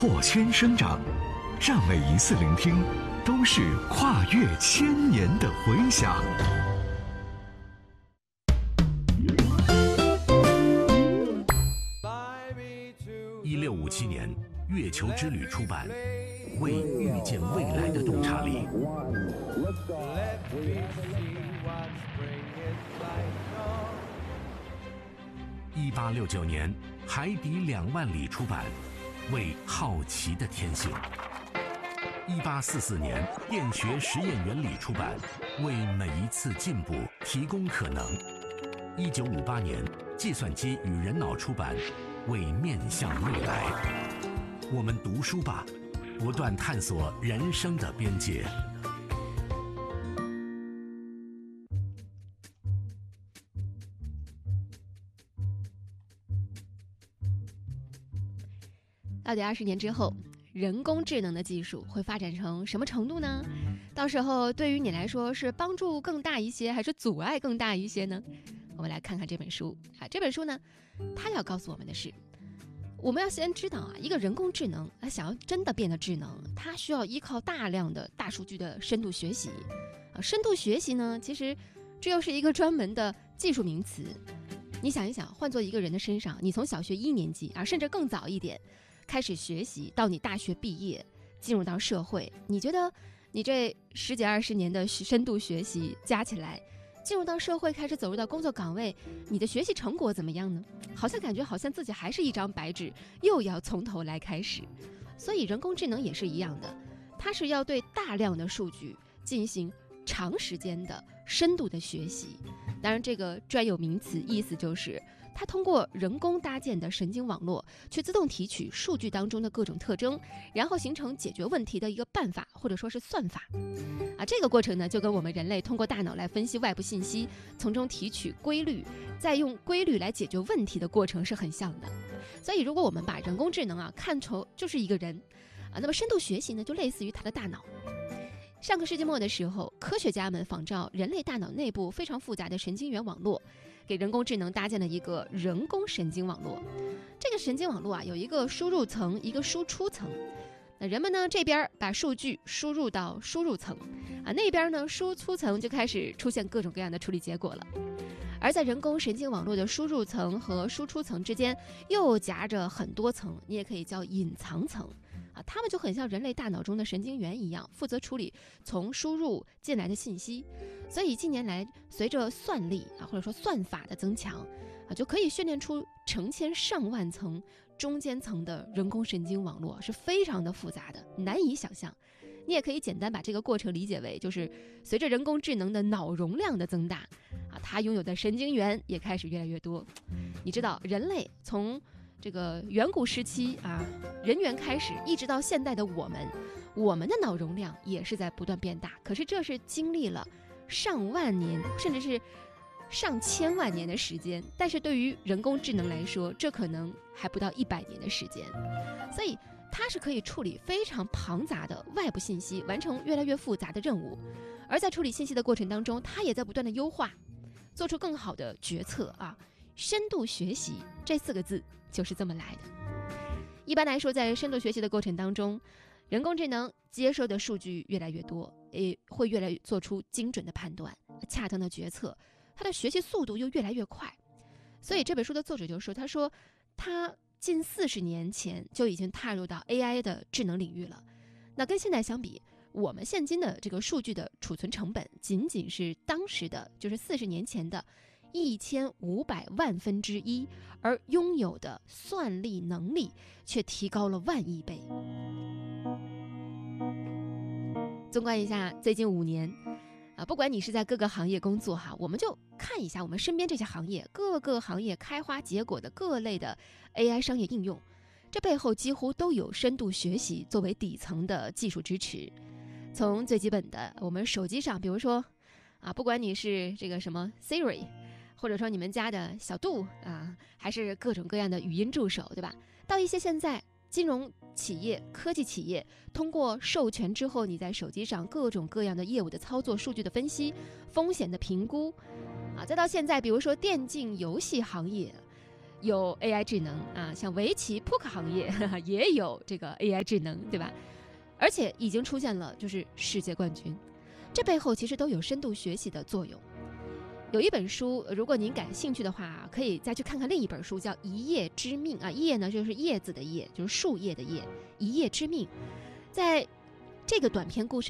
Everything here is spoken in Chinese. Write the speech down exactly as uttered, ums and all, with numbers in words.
破圈生长，让每一次聆听都是跨越千年的回响。 一六五七年，月球之旅出版，为预见未来的洞察力。一八六九年，海底两万里出版，为好奇的天性。一八四四年，电学实验原理出版，为每一次进步提供可能。一九五八年，计算机与人脑出版，为面向未来。我们读书吧，不断探索人生的边界。 到底二十年之后，人工智能的技术会发展成什么程度呢？到时候对于你来说是帮助更大一些，还是阻碍更大一些呢？我们来看看这本书啊，这本书呢，它要告诉我们的是，我们要先知道啊，一个人工智能啊，想要真的变得智能，它需要依靠大量的大数据的深度学习啊。深度学习呢，其实这又是一个专门的技术名词。你想一想，换做一个人的身上，你从小学一年级啊，甚至更早一点开始学习，到你大学毕业，进入到社会，你觉得你这十几二十年的深度学习加起来，进入到社会，开始走入到工作岗位，你的学习成果怎么样呢？好像感觉好像自己还是一张白纸，又要从头来开始。所以人工智能也是一样的，它是要对大量的数据进行长时间的深度的学习。当然这个专有名词意思就是它通过人工搭建的神经网络去自动提取数据当中的各种特征，然后形成解决问题的一个办法，或者说是算法啊。这个过程呢，就跟我们人类通过大脑来分析外部信息，从中提取规律，再用规律来解决问题的过程是很像的。所以如果我们把人工智能啊看成就是一个人啊，那么深度学习呢就类似于他的大脑。上个世纪末的时候，科学家们仿照人类大脑内部非常复杂的神经元网络，给人工智能搭建了一个人工神经网络。这个神经网络啊，有一个输入层，一个输出层。那人们呢，这边把数据输入到输入层啊，那边呢输出层就开始出现各种各样的处理结果了。而在人工神经网络的输入层和输出层之间，又夹着很多层，你也可以叫隐藏层啊，它们就很像人类大脑中的神经元一样，负责处理从输入进来的信息。所以近年来，随着算力啊，或者说算法的增强啊，就可以训练出成千上万层中间层的人工神经网络，是非常的复杂的，难以想象。你也可以简单把这个过程理解为，就是随着人工智能的脑容量的增大啊，它拥有的神经元也开始越来越多。你知道，人类从这个远古时期啊，人猿开始，一直到现代的我们，我们的脑容量也是在不断变大。可是这是经历了上万年，甚至是上千万年的时间，但是对于人工智能来说，这可能还不到一百年的时间。所以它是可以处理非常庞杂的外部信息，完成越来越复杂的任务。而在处理信息的过程当中，它也在不断的优化，做出更好的决策啊。深度学习这四个字就是这么来的。一般来说，在深度学习的过程当中，人工智能接收的数据越来越多，也会越来越做出精准的判断、恰当的决策，它的学习速度又越来越快。所以这本书的作者就说，他说他近四十年前就已经踏入到 A I 的智能领域了。那跟现在相比，我们现今的这个数据的储存成本仅仅是当时的，就是四十年前的一千五百万分之一，而拥有的算力能力却提高了万亿倍。纵观一下最近五年啊，不管你是在各个行业工作哈，我们就看一下我们身边这些行业，各个行业开花结果的各类的 A I 商业应用，这背后几乎都有深度学习作为底层的技术支持。从最基本的我们手机上，比如说啊，不管你是这个什么 Siri， 或者说你们家的小度啊，还是各种各样的语音助手，对吧？到一些现在金融企业、科技企业通过授权之后，你在手机上各种各样的业务的操作、数据的分析、风险的评估啊，再到现在比如说电竞游戏行业， 有 A I 智能啊，像围棋、扑克行业呵呵也有这个 A I 智能，对吧？而且已经出现了就是世界冠军，这背后其实都有深度学习的作用。有一本书，如果您感兴趣的话，可以再去看看另一本书，叫《一叶知命》啊，叶呢就是叶子的叶，就是树叶的叶，一叶知命。在这个短篇故事